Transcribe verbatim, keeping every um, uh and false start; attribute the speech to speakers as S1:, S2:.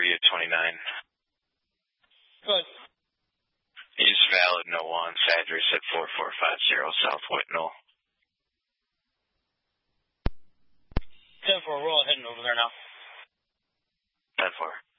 S1: W twenty-nine.
S2: Good.
S1: Use valid no wants address at four four five zero South Whitnall.
S2: ten four, we're all heading over there now.
S1: ten four.